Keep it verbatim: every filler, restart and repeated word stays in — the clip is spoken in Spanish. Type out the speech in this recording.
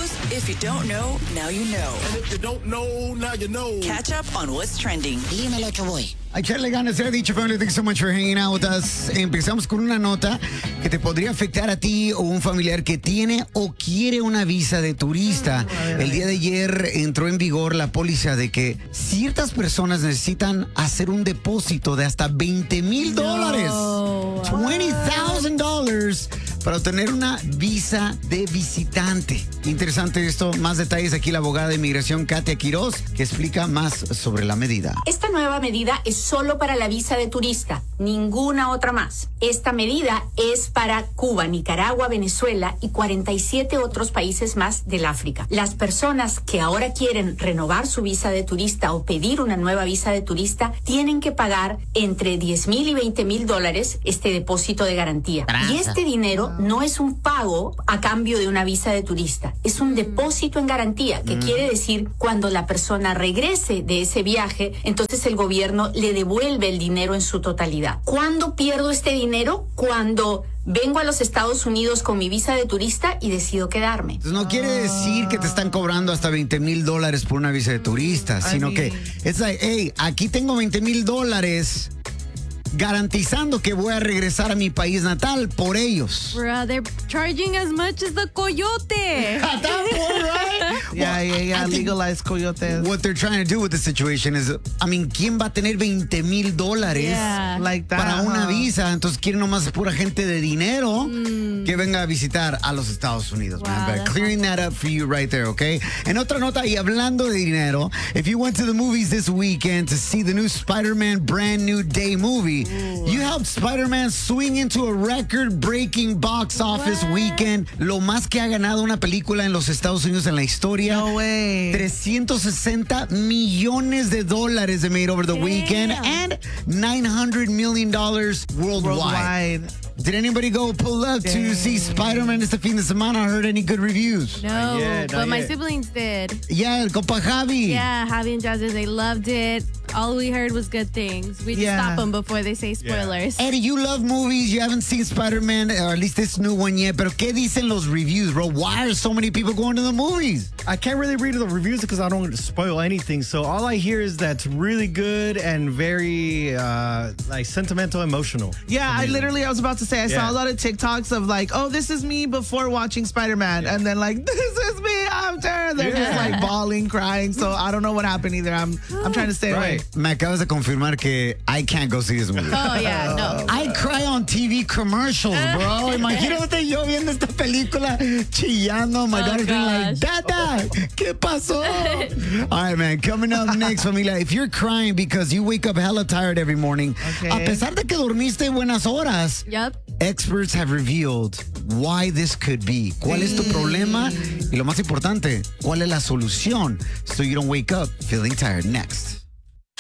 shows. If you don't know, now you know. And if you don't know, now you know. Catch up on what's trending. Dímelo, Choboy. A echarle ganas, se ha dicho, family. Thanks so much for hanging out with us. Empezamos con una nota que te podría afectar a ti o un familiar que tiene o quiere una visa de turista. El día de ayer entró en vigor la póliza de que ciertas personas necesitan hacer un depósito de hasta veinte mil dólares. twenty thousand dollars para obtener una visa de visitante. Interesante esto. Más detalles aquí la abogada de inmigración Katia Quiroz, que explica más sobre la medida. Esta nueva medida es solo para la visa de turista, ninguna otra más. Esta medida es para Cuba, Nicaragua, Venezuela y cuarenta y siete otros países más del África. Las personas que ahora quieren renovar su visa de turista o pedir una nueva visa de turista tienen que pagar entre diez mil y veinte mil dólares este depósito de garantía. Y este dinero no es un pago a cambio de una visa de turista, es un depósito en garantía, que mm. quiere decir cuando la persona regrese de ese viaje, entonces el gobierno le devuelve el dinero en su totalidad. ¿Cuándo pierdo este dinero? Cuando vengo a los Estados Unidos con mi visa de turista y decido quedarme. Entonces no quiere decir que te están cobrando hasta veinte mil dólares por una visa de turista, sino I mean, que es like, hey, aquí tengo veinte mil dólares garantizando que voy a regresar a mi país natal por ellos. Bro, they're charging as much as the coyote. At that point, right? Yeah, yeah, yeah, legalized coyotes. What they're trying to do with the situation is, I mean, ¿quién va a tener veinte mil dólares Yeah. Like that, para una huh? visa? Entonces quieren nomás pura gente de dinero Mm. que venga a visitar a los Estados Unidos, Wow, man. But that's clearing that up for you right there, okay? En otra nota, y hablando de dinero, if you went to the movies this weekend to see the new Spider-Man Brand New Day movie, Ooh. you helped Spider-Man swing into a record-breaking box office What? weekend. Lo más que ha ganado una película en los Estados Unidos en la historia. No way. trescientos sesenta millones de dólares they made over the Damn. weekend and nine hundred million dollars worldwide. Worldwide. Did anybody go pull up Dang. to see Spider-Man este fin de semana? I heard any good reviews? No, Not yet, but not my yet. siblings did. Yeah, el compa Javi. Yeah, Javi and Jazzy, they loved it. All we heard was good things. We just Yeah. stop them before they say spoilers. Eddie, you love movies. You haven't seen Spider-Man, or at least this new one yet. Pero ¿qué dicen los reviews, bro? Why are so many people going to the movies? I can't really read the reviews because I don't want to spoil anything. So all I hear is that's really good and very uh, like sentimental, emotional. Yeah, I Amazing. literally, I was about to say, I Yeah. saw a lot of TikToks of like, oh, this is me before watching Spider-Man. Yeah. And then like, this is me after. They're just Yeah. like bawling, crying. So I don't know what happened either. I'm I'm trying to stay away. Right. Me acabas de confirmar que I can't go see this movie. Oh, yeah, no. I cry on T V commercials, bro. Imagínate yo viendo esta película chillando. My Oh, daughter's being like, gosh. Dada, ¿qué pasó? All right, man. Coming up next, familia. If you're crying because you wake up hella tired every morning, Okay. a pesar de que dormiste buenas horas, Yep. experts have revealed why this could be. ¿Cuál es tu problema? Y lo más importante, ¿cuál es la solución? So you don't wake up feeling tired. Next.